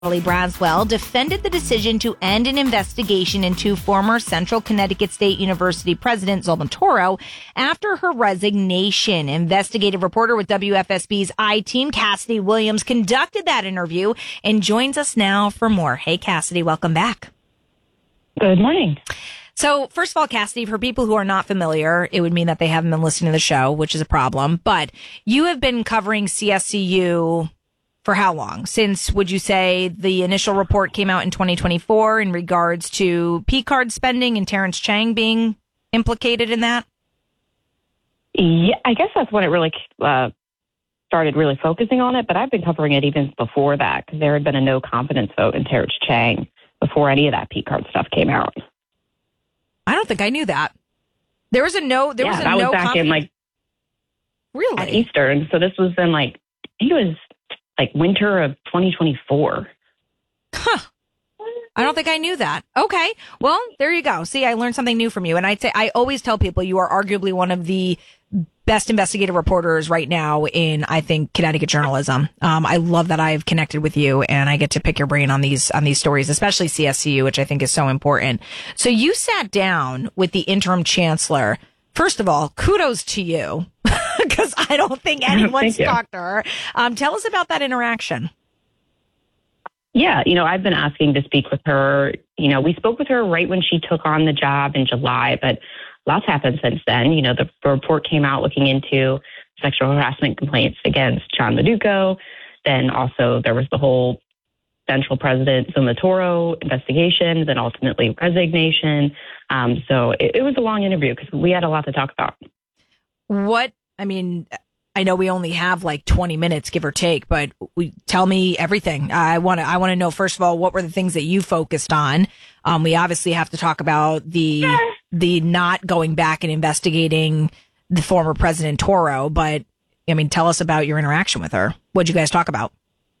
Natalie Braswell defended the decision to end an investigation into former Central Connecticut State University President Zoltan Toro after her resignation. Investigative reporter with WFSB's I-Team, Cassidy Williams, conducted that interview and joins us now for more. Hey, Cassidy, welcome back. Good morning. So, first of all, Cassidy, for people who are not familiar, it would mean that they haven't been listening to the show, which is a problem. But you have been covering CSCU for how long? Since, would you say, the initial report came out in 2024 in regards to P-card spending and Terrence Chang being implicated in that? Yeah, I guess that's when it really started really focusing on it, but I've been covering it even before that because there had been a no confidence vote in Terrence Chang before any of that P-card stuff came out. I don't think I knew that. There was a no. There was a that no was back in really at Eastern. So this was in I think it was winter of 2024. Huh. I don't think I knew that. Okay. Well, there you go. See, I learned something new from you. And I always tell people you are arguably one of the best investigative reporters right now in, I think, Connecticut journalism. I love that I've connected with you and I get to pick your brain on these stories, especially CSCU, which I think is so important. So you sat down with the interim chancellor. First of all, kudos to you because I don't think anyone's talked to her. Tell us about that interaction. Yeah, I've been asking to speak with her. We spoke with her right when she took on the job in July, but lots happened since then. The report came out looking into sexual harassment complaints against John Maduco. Then also there was the whole Central President Zoltan Toro investigation, then ultimately resignation. So it was a long interview because we had a lot to talk about. I know we only have 20 minutes, give or take, but tell me everything. I want to know, first of all, what were the things that you focused on? We obviously have to talk about the not going back and investigating the former President Toro, but tell us about your interaction with her. What'd you guys talk about?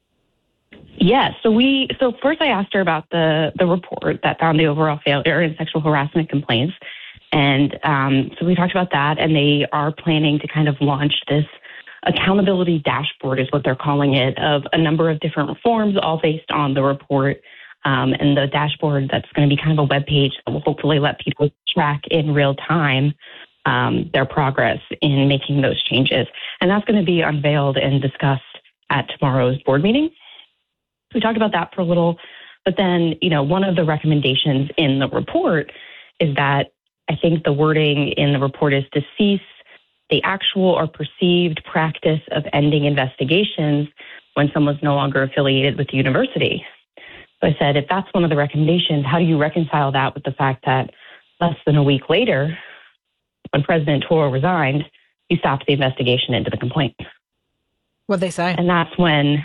Yeah, so first I asked her about the report that found the overall failure in sexual harassment complaints. And so we talked about that, and they are planning to kind of launch this accountability dashboard is what they're calling it, of a number of different reforms, all based on the report. And the dashboard, that's going to be kind of a web page that will hopefully let people track in real time their progress in making those changes. And that's going to be unveiled and discussed at tomorrow's board meeting. We talked about that for a little, but then, one of the recommendations in the report is that I think the wording in the report is to cease the actual or perceived practice of ending investigations when someone's no longer affiliated with the university. So I said, if that's one of the recommendations, how do you reconcile that with the fact that less than a week later, when President Toro resigned, you stopped the investigation into the complaint? What'd they say? And that's when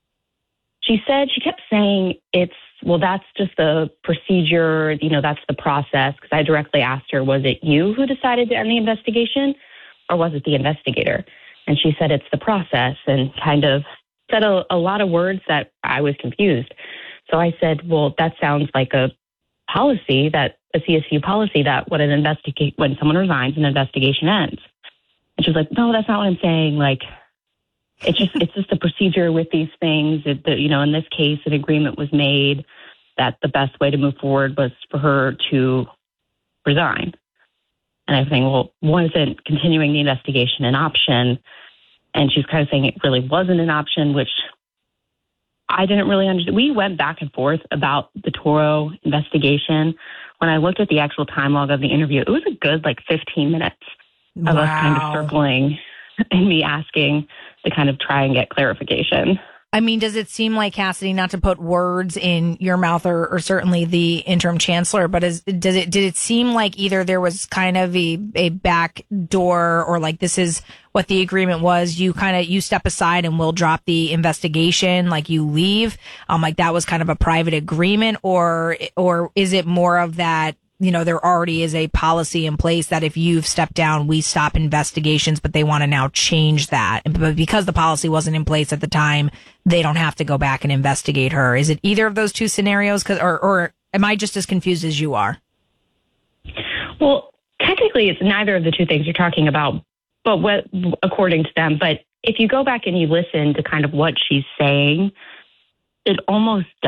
she kept saying that's just the procedure, that's the process. Because I directly asked her, was it you who decided to end the investigation or was it the investigator? And she said, it's the process, and kind of said a lot of words that I was confused. So I said, well, that sounds like a policy, that a CSU policy, that when someone resigns, an investigation ends. And she was like, no, that's not what I'm saying. It's just a procedure with these things. In this case, an agreement was made that the best way to move forward was for her to resign. And I was saying, well, wasn't continuing the investigation an option? And she's kind of saying it really wasn't an option, which I didn't really understand. We went back and forth about the Toro investigation. When I looked at the actual time log of the interview, it was a good 15 minutes of us kind of circling and me asking to kind of try and get clarification. Does it seem like, Cassidy, not to put words in your mouth or certainly the interim chancellor, but did it seem like either there was kind of a back door or this is what the agreement was, you step aside and we'll drop the investigation, you leave, that was kind of a private agreement, or is it more of that, there already is a policy in place that if you've stepped down, we stop investigations, but they want to now change that. But because the policy wasn't in place at the time, they don't have to go back and investigate her. Is it either of those two scenarios? Or am I just as confused as you are? Well, technically, it's neither of the two things you're talking about, but according to them. But if you go back and you listen to kind of what she's saying, it almost